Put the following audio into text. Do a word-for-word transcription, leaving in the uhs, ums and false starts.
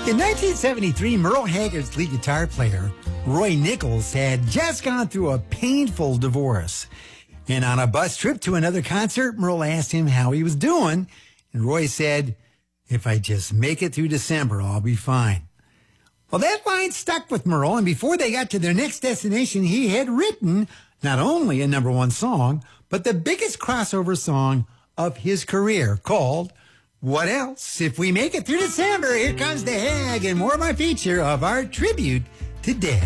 In nineteen seventy-three, Merle Haggard's lead guitar player, Roy Nichols, had just gone through a painful divorce. And on a bus trip to another concert, Merle asked him how he was doing. And Roy said, "If I just make it through December, I'll be fine." Well, that line stuck with Merle, and before they got to their next destination, he had written not only a number one song, but the biggest crossover song of his career, called What Else? If we make it through December, here comes the Hag and more of my feature of our tribute to Dad.